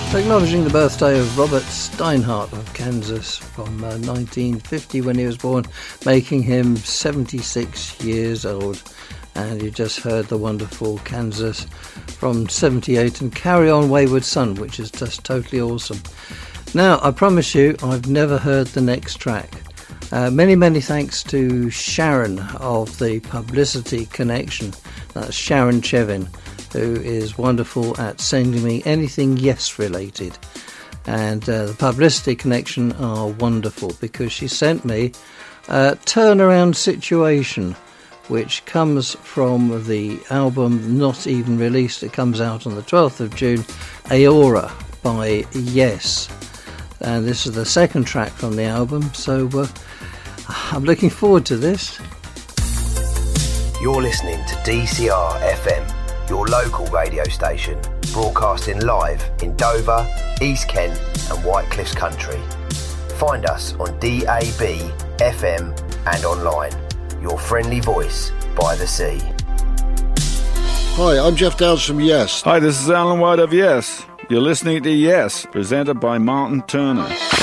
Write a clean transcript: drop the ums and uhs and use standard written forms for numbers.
Acknowledging the birthday of Robert Steinhardt of Kansas from 1950 when he was born, making him 76 years old. And you just heard the wonderful Kansas from 78 and Carry On Wayward Son, which is just totally awesome. Now, I promise you, I've never heard the next track. Many thanks to Sharon of the Publicity Connection. That's Sharon Chevin, who is wonderful at sending me anything Yes related. And the Publicity Connection are wonderful because she sent me a Turnaround Situation, which comes from the album not even released. It comes out on the 12th of June, Aora by Yes. And this is the second track from the album, so I'm looking forward to this. You're listening to DCR FM, your local radio station, broadcasting live in Dover, East Kent and White Cliffs Country. Find us on DAB, FM and online. Your friendly voice by the sea. Hi, I'm Jeff Downs from Yes. Hi, this is Alan White of Yes. You're listening to Yes, presented by Martin Turner.